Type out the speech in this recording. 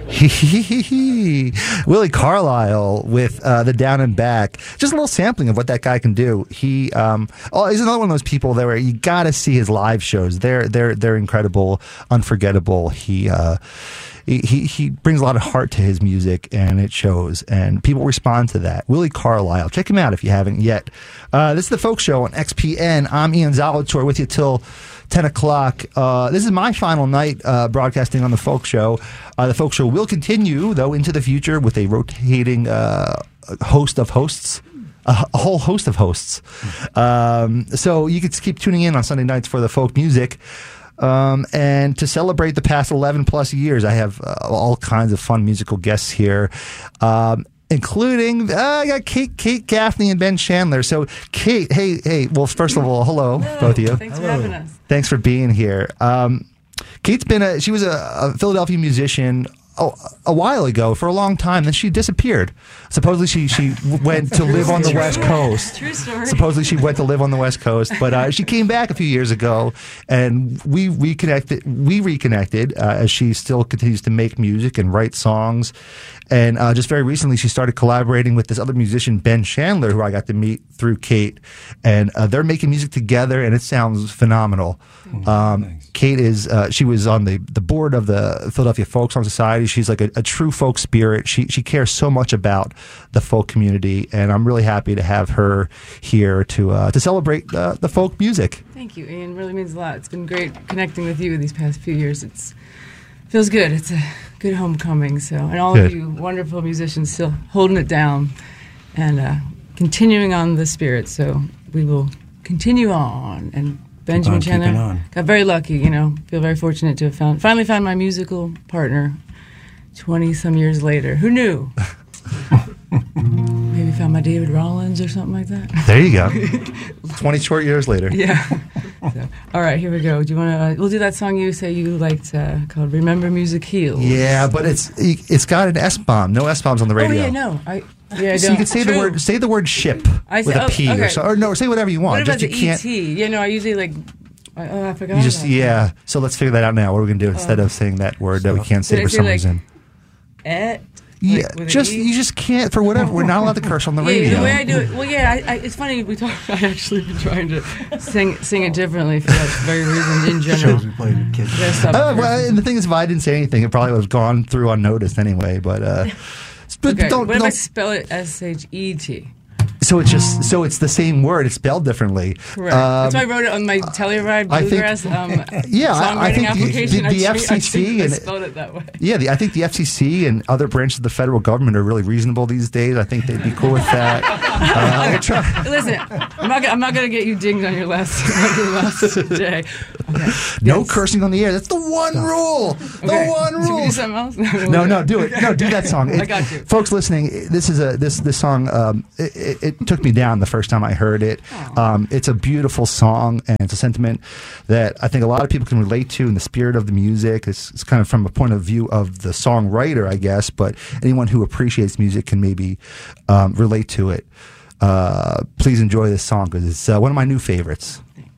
Willie Carlisle with the Down and Back. Just a little sampling of what that guy can do. He's another one of those people that where you got to see his live shows. They're incredible, unforgettable. He brings a lot of heart to his music, and it shows, and people respond to that. Willie Carlisle. Check him out if you haven't yet. This is The Folk Show on XPN. I'm Ian Zalator with you till 10 o'clock. This is my final night broadcasting on The Folk Show. The Folk Show will continue, though, into the future with a rotating host of hosts. A whole host of hosts. So you can keep tuning in on Sunday nights for the folk music. And to celebrate the past 11 plus years, I have all kinds of fun musical guests here, including I got Kate Gaffney and Ben Chandler. So Kate, hey, well, first of all, hello, both of you. Thanks for having us. Thanks for being here. Kate's she was a Philadelphia musician a while ago for a long time. Then she disappeared. Supposedly she went to live on the West Coast. True story. Supposedly she went to live on the West Coast, but she came back a few years ago, and we reconnected as she still continues to make music and write songs. And just very recently, she started collaborating with this other musician, Ben Chandler, who I got to meet through Kate. And they're making music together, and it sounds phenomenal. Kate she was on the board of the Philadelphia Folk Song Society. She's like a true folk spirit. She cares so much about the folk community, and I'm really happy to have her here to celebrate the folk music. Thank you, Ian. It really means a lot. It's been great connecting with you these past few years. Feels good. It's a good homecoming. And all of you wonderful musicians still holding it down and continuing on the spirit. So we will continue on. And Benjamin Chandler got very lucky. Feel very fortunate to have finally found my musical partner 20 some years later. Who knew? Maybe found my David Rollins or something like that. There you go. 20 short years later. Yeah. All right, here we go. Do you want to? We'll do that song you say you liked called "Remember Music Heals." Yeah, but it's got an S bomb. No S bombs on the radio. Oh yeah, no. So you can say the word ship with a P or say whatever you want. What about just the ET? I usually I forgot. So let's figure that out now. What are we gonna do instead of saying that word that we can't say for some reason? You just can't for whatever. We're not allowed to curse on the radio. The way I do it. Well, it's funny. I actually been trying to sing it differently for that very reason in general. Shows we played with kids. And the thing is, if I didn't say anything, it probably would have gone through unnoticed anyway. But okay. What if I spell it SHET? So it's the same word. It's spelled differently. Correct. That's why I wrote it on my Telluride Bluegrass songwriting application. The FCC I spelled it that way. Yeah, I think the FCC and other branches of the federal government are really reasonable these days. I think they'd be cool with that. Listen, I'm not going to get you dinged on your last day. Okay. No cursing on the air. That's the one rule. The one rule. Should we do something else? No, do it. No, do that song. I got you. Folks listening, this is this song. It took me down the first time I heard it. It's a beautiful song, and it's a sentiment that I think a lot of people can relate to in the spirit of the music. It's kind of from a point of view of the songwriter, I guess, but anyone who appreciates music can maybe relate to it. Please enjoy this song because it's one of my new favorites. Thanks.